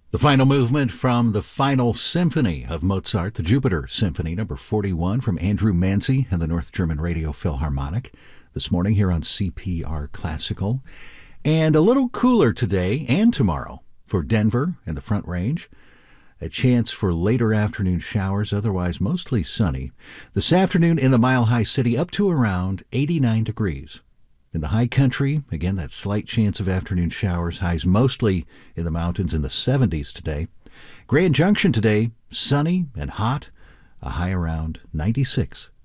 The final movement from the Final Symphony of Mozart, the Jupiter Symphony, number 41, from Andrew Manzi and the North German Radio Philharmonic, this morning here on CPR Classical. And a little cooler today and tomorrow for Denver and the Front Range. A chance for later afternoon showers, otherwise mostly sunny. This afternoon in the Mile High City up to around 89 degrees. In the high country, again, that slight chance of afternoon showers, highs mostly in the mountains in the 70s today. Grand Junction today, sunny and hot, a high around 96.